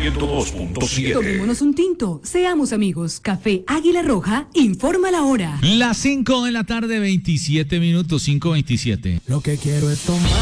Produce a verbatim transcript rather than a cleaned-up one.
ciento dos punto siete. Tomémonos un tinto, seamos amigos. Café Águila Roja informa la hora. Las cinco de la tarde, veintisiete minutos, cinco veintisiete. Lo que quiero es tomar.